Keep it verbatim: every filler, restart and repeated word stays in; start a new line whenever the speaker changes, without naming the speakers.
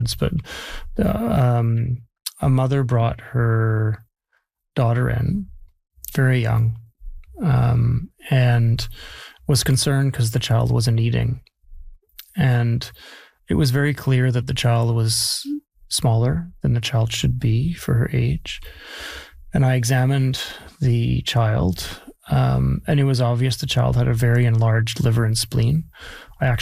but um, a mother brought her daughter in very young, um, and was concerned because the child wasn't eating. And it was very clear that the child was smaller than the child should be for her age. And I examined the child, um, and it was obvious the child had a very enlarged liver and spleen. I actually